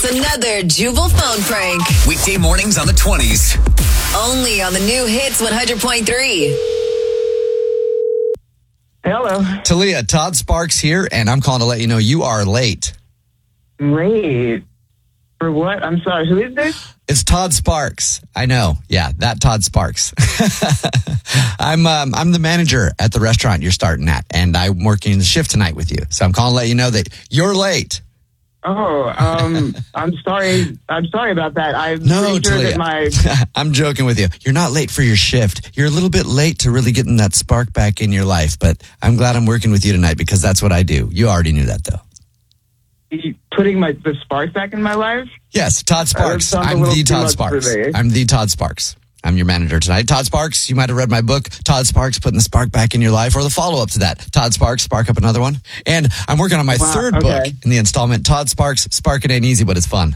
It's another Jubal phone prank. Weekday mornings on the 20s. Only on the new Hits 100.3. Hello. Talia, Todd Sparks here, and I'm calling to let you know you are late. Late? For what? I'm sorry. Who is this? It's Todd Sparks. I know. Yeah, that Todd Sparks. I'm the manager at the restaurant you're starting at, and I'm working the shift tonight with you. So I'm calling to let you know that you're late. Oh, I'm sorry. I'm sorry about that. I'm No, pretty sure Talia. that I'm joking with you. You're not late for your shift. You're a little bit late to really getting that spark back in your life, but I'm glad I'm working with you tonight because that's what I do. You already knew that, though. putting the spark back in my life. Yes, Todd Sparks. sounds a I'm little the too Todd much Sparks. for me. I'm the Todd Sparks. I'm your manager tonight. Todd Sparks, you might have read my book, Todd Sparks, Putting the Spark Back in Your Life, or the follow-up to that, Todd Sparks, Spark Up Another One. And I'm working on my third book in the installment, Todd Sparks, Spark It Ain't Easy, But It's Fun.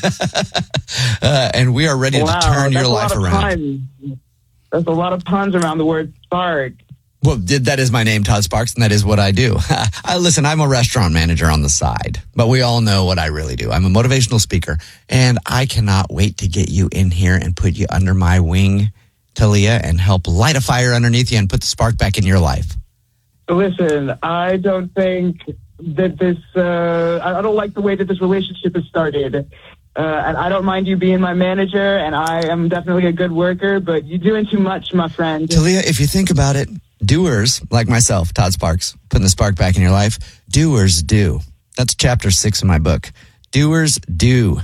And we are ready to turn your life around. That's a lot of puns around the word spark. Well, that is my name, Todd Sparks, and that is what I do. Listen, I'm a restaurant manager on the side, but we all know what I really do. I'm a motivational speaker, and I cannot wait to get you in here and put you under my wing, Talia, and help light a fire underneath you and put the spark back in your life. Listen, I don't think that this, I don't like the way that this relationship has started. And I don't mind you being my manager, and I am definitely a good worker, but you're doing too much, my friend. Talia, if you think about it, doers, like myself, Todd Sparks, putting the spark back in your life, doers do. That's chapter 6 in my book. Doers do.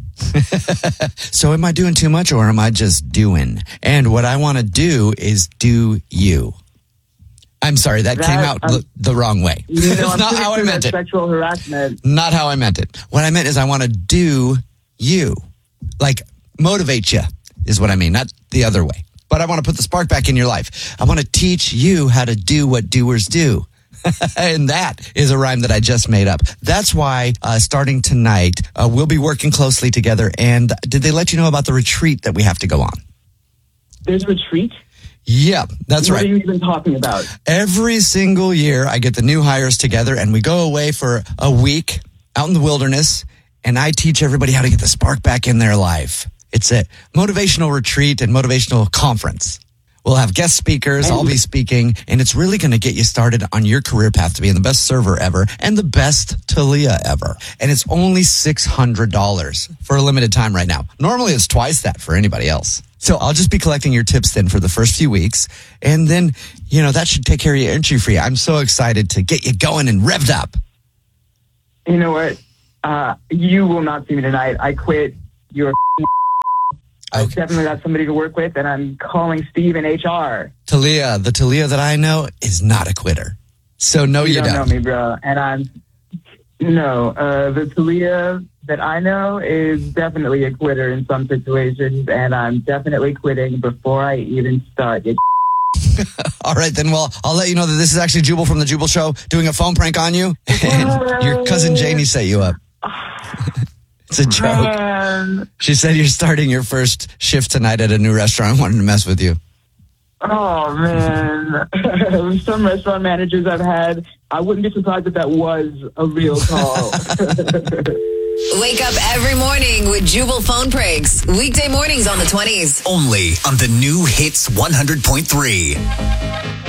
So am I doing too much or am I just doing? And what I want to do is do you. I'm sorry, that came out the wrong way. That's not how I meant it. Sexual harassment. Not how I meant it. What I meant is I want to do you. Like, motivate you is what I mean, not the other way. But I want to put the spark back in your life. I want to teach you how to do what doers do. And that is a rhyme that I just made up. That's why starting tonight, we'll be working closely together. And did they let you know about the retreat that we have to go on? There's a retreat? Yeah, that's right. What are you even talking about? Every single year, I get the new hires together and we go away for a week out in the wilderness. And I teach everybody how to get the spark back in their life. It's a motivational retreat and motivational conference. We'll have guest speakers. I'll be speaking, and it's really going to get you started on your career path to being the best server ever and the best Talia ever. And it's only $600 for a limited time right now. Normally, it's twice that for anybody else. So I'll just be collecting your tips then for the first few weeks. And then, that should take care of your entry fee. I'm so excited to get you going and revved up. You know what? You will not see me tonight. I quit. You're I definitely got somebody to work with, and I'm calling Steve in HR. Talia, the Talia that I know is not a quitter. So no, you don't. Know me, bro. And the Talia that I know is definitely a quitter in some situations, and I'm definitely quitting before I even start. All right, then, well, I'll let you know that this is actually Jubal from The Jubal Show doing a phone prank on you, and your cousin Janie set you up. It's a joke. Man. She said you're starting your first shift tonight at a new restaurant. I wanted to mess with you. Oh, man. Some restaurant managers I've had, I wouldn't be surprised if that was a real call. Wake up every morning with Jubal phone pranks. Weekday mornings on the 20s. Only on the new Hits 100.3.